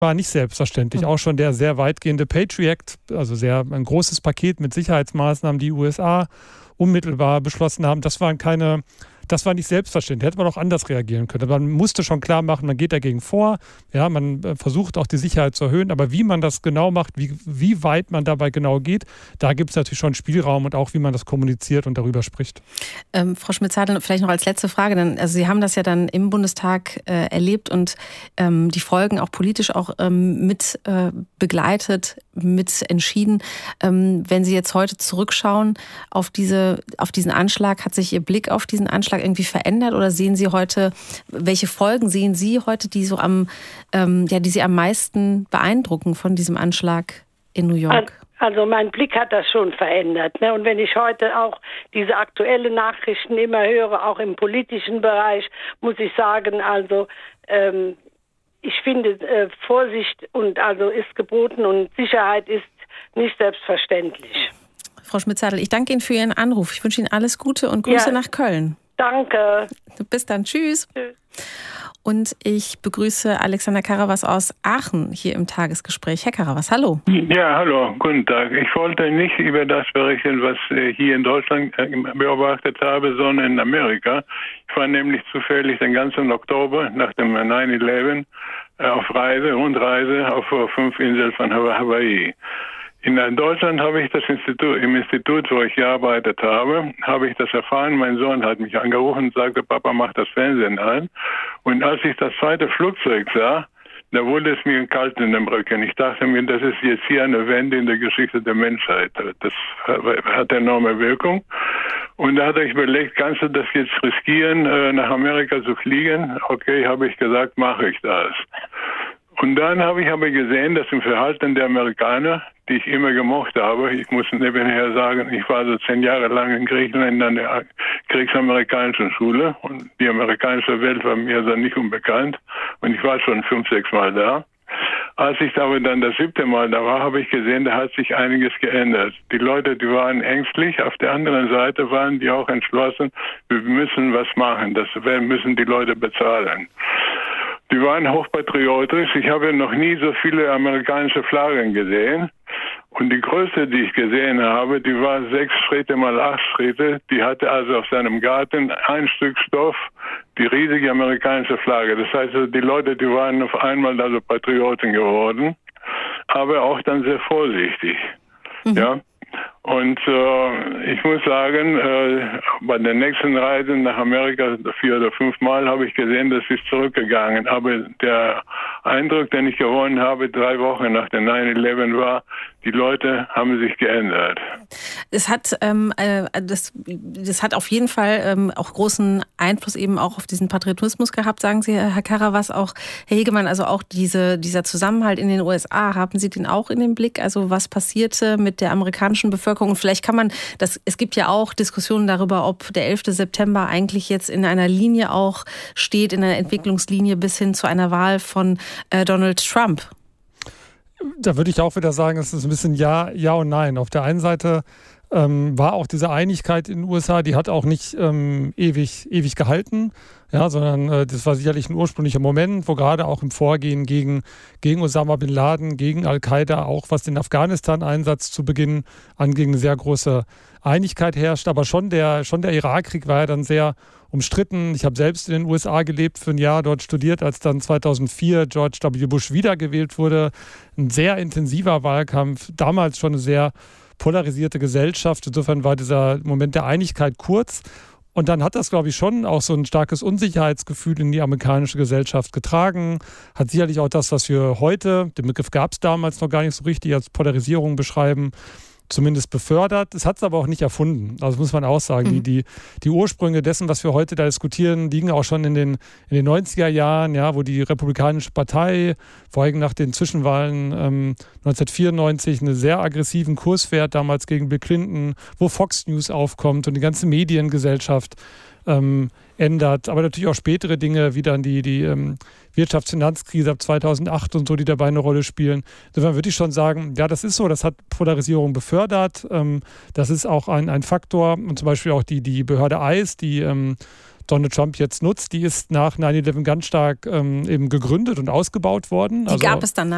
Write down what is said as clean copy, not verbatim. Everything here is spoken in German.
war nicht selbstverständlich. Auch schon der sehr weitgehende Patriot Act, also ein großes Paket mit Sicherheitsmaßnahmen, die USA unmittelbar beschlossen haben, das war nicht selbstverständlich. Hätte man auch anders reagieren können. Man musste schon klar machen, man geht dagegen vor. Ja, man versucht auch die Sicherheit zu erhöhen. Aber wie man das genau macht, wie weit man dabei genau geht, da gibt es natürlich schon Spielraum und auch, wie man das kommuniziert und darüber spricht. Frau Schmitz-Zadel, vielleicht noch als letzte Frage. Also Sie haben das ja dann im Bundestag erlebt und die Folgen auch politisch auch mit begleitet, mit entschieden. Wenn Sie jetzt heute zurückschauen auf diesen Anschlag, hat sich Ihr Blick auf diesen Anschlag irgendwie verändert oder sehen Sie heute, welche Folgen sehen Sie heute, die so die Sie am meisten beeindrucken von diesem Anschlag in New York? Also mein Blick hat das schon verändert. Ne? Und wenn ich heute auch diese aktuellen Nachrichten immer höre, auch im politischen Bereich, muss ich sagen, also ich finde, Vorsicht ist geboten und Sicherheit ist nicht selbstverständlich. Frau Schmitz-Zadel, ich danke Ihnen für Ihren Anruf. Ich wünsche Ihnen alles Gute und Grüße nach Köln. Danke. Bis dann. Tschüss. Tschüss. Und ich begrüße Alexander Karawas aus Aachen hier im Tagesgespräch. Herr Karawas, hallo. Ja, hallo, guten Tag. Ich wollte nicht über das berichten, was ich hier in Deutschland beobachtet habe, sondern in Amerika. Ich war nämlich zufällig den ganzen Oktober nach dem 9/11 auf Rundreise auf 5 Inseln von Hawaii. In Deutschland habe ich im Institut, wo ich gearbeitet habe, habe ich das erfahren. Mein Sohn hat mich angerufen und sagte, Papa, mach das Fernsehen an. Und als ich das zweite Flugzeug sah, da wurde es mir kalt in den Rücken. Ich dachte mir, das ist jetzt hier eine Wende in der Geschichte der Menschheit. Das hat enorme Wirkung. Und da hatte ich überlegt, kannst du das jetzt riskieren, nach Amerika zu fliegen? Okay, habe ich gesagt, mache ich das. Und dann habe ich aber gesehen, dass im Verhalten der Amerikaner, die ich immer gemocht habe, ich muss nebenher sagen, ich war so 10 Jahre lang in Griechenland an der kriegsamerikanischen Schule und die amerikanische Welt war mir so nicht unbekannt und ich war schon 5, 6 Mal da. Als ich aber dann das 7. Mal da war, habe ich gesehen, da hat sich einiges geändert. Die Leute, die waren ängstlich, auf der anderen Seite waren die auch entschlossen, wir müssen was machen, das müssen die Leute bezahlen. Die waren hochpatriotisch. Ich habe noch nie so viele amerikanische Flaggen gesehen. Und die größte, die ich gesehen habe, die war 6 Schritte mal 8 Schritte. Die hatte also auf seinem Garten ein Stück Stoff, die riesige amerikanische Flagge. Das heißt, die Leute, die waren auf einmal also Patrioten geworden, aber auch dann sehr vorsichtig. Ja. Und ich muss sagen, bei den nächsten Reisen nach Amerika 4 oder 5 Mal habe ich gesehen, das ist zurückgegangen. Aber der Eindruck, den ich gewonnen habe, 3 Wochen nach dem 9/11 war, die Leute haben sich geändert. Das hat auf jeden Fall auch großen Einfluss eben auch auf diesen Patriotismus gehabt, sagen Sie, Herr Karawas, auch Herr Hegemann, also auch dieser Zusammenhalt in den USA, haben Sie den auch in den Blick? Also was passierte mit der amerikanischen Bevölkerung? Und vielleicht kann man, es gibt ja auch Diskussionen darüber, ob der 11. September eigentlich jetzt in einer Linie auch steht, in einer Entwicklungslinie bis hin zu einer Wahl von Donald Trump. Da würde ich auch wieder sagen, es ist ein bisschen Ja und Nein. Auf der einen Seite war auch diese Einigkeit in den USA, die hat auch nicht ewig gehalten, ja, sondern das war sicherlich ein ursprünglicher Moment, wo gerade auch im Vorgehen gegen Osama Bin Laden, gegen Al-Qaida, auch was den Afghanistan-Einsatz zu Beginn anging, eine sehr große Einigkeit herrscht. Aber schon der Irakkrieg war ja dann sehr umstritten. Ich habe selbst in den USA gelebt, für ein Jahr dort studiert, als dann 2004 George W. Bush wiedergewählt wurde. Ein sehr intensiver Wahlkampf, damals schon eine sehr polarisierte Gesellschaft. Insofern war dieser Moment der Einigkeit kurz. Und dann hat das, glaube ich, schon auch so ein starkes Unsicherheitsgefühl in die amerikanische Gesellschaft getragen. Hat sicherlich auch das, was wir heute, den Begriff gab es damals noch gar nicht so richtig, als Polarisierung beschreiben, zumindest befördert. Es hat es aber auch nicht erfunden. Also muss man auch sagen, die Ursprünge dessen, was wir heute da diskutieren, liegen auch schon in den 90er Jahren, ja, wo die Republikanische Partei, vor allem nach den Zwischenwahlen 1994, einen sehr aggressiven Kurs fährt, damals gegen Bill Clinton, wo Fox News aufkommt und die ganze Mediengesellschaft ändert. Aber natürlich auch spätere Dinge, wie dann die Wirtschaftsfinanzkrise ab 2008 und so, die dabei eine Rolle spielen. Insofern würde ich schon sagen, ja, das ist so, das hat Polarisierung befördert. Das ist auch ein Faktor. Und zum Beispiel auch die Behörde ICE, die Donald Trump jetzt nutzt, die ist nach 9/11 ganz stark eben gegründet und ausgebaut worden. Die gab es danach.